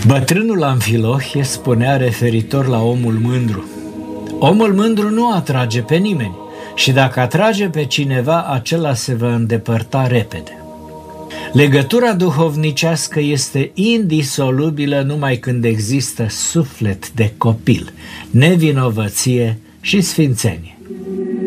Bătrânul Amfilohie spunea referitor la omul mândru: omul mândru nu atrage pe nimeni și dacă atrage pe cineva, acela se va îndepărta repede. Legătura duhovnicească este indisolubilă numai când există suflet de copil, nevinovăție și sfințenie.